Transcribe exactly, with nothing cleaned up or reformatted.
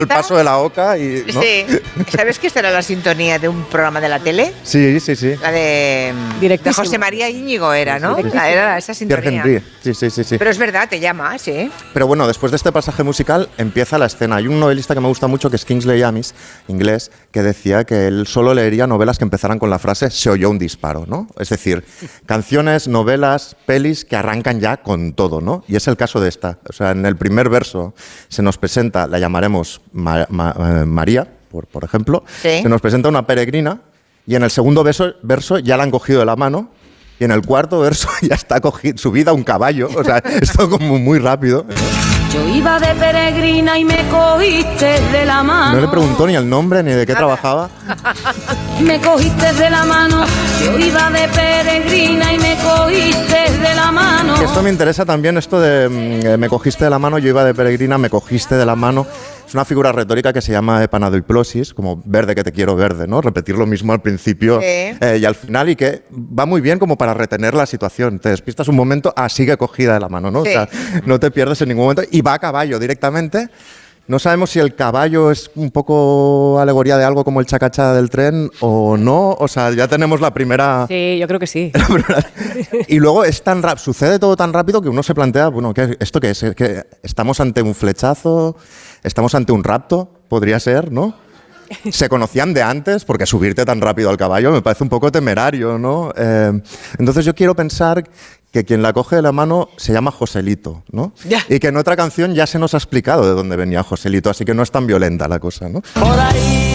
el paso de la oca y... ¿no? Sí. ¿Sabes que esta era la sintonía de un programa de la tele? Sí, sí, sí. La de, de José María Íñigo era, ¿no? Era esa sintonía. Sí, sí, sí, sí. Pero es verdad, te llama, sí. Pero bueno, después de este pasaje musical empieza la escena. Hay un novelista que me gusta mucho que es Kingsley Amis, inglés, que decía que él solo leería novelas que empezaran con la frase "se oyó un disparo", ¿no? Es decir, canciones, novelas, pelis que arrancan ya con todo, ¿no? Y es el caso de esta. O sea, en el primer verso se nos presenta, la llamaremos Ma- Ma- eh, María, por, por ejemplo, sí. Se nos presenta una peregrina y en el segundo verso, verso ya la han cogido de la mano y en el cuarto verso ya está cogi- subida a un caballo. O sea, esto como muy rápido. Yo iba de peregrina y me cogiste de la mano. No le preguntó ni el nombre ni de qué trabajaba. Me cogiste de la mano. Yo iba de peregrina y me cogiste de la mano. Que esto me interesa también, esto de mm, me cogiste de la mano, yo iba de peregrina, me cogiste de la mano. Es una figura retórica que se llama epanadoiplosis, como verde que te quiero verde, ¿no? Repetir lo mismo al principio sí. eh, y al final, y que va muy bien como para retener la situación. Te despistas un momento, ah, sigue cogida de la mano, ¿no? Sí. O sea, no te pierdes en ningún momento y va a caballo directamente. No sabemos si el caballo es un poco alegoría de algo como el chacachá del tren o no. O sea, ya tenemos la primera... Sí, yo creo que sí. Y luego es tan rap- sucede todo tan rápido que uno se plantea, bueno, ¿qué, ¿esto qué es? ¿Que estamos ante un flechazo? ¿Estamos ante un rapto? Podría ser, ¿no? Se conocían de antes, porque subirte tan rápido al caballo me parece un poco temerario, ¿no? Eh, entonces yo quiero pensar que quien la coge de la mano se llama Joselito, ¿no? Ya. Y que en otra canción ya se nos ha explicado de dónde venía Joselito, así que no es tan violenta la cosa, ¿no? Por ahí.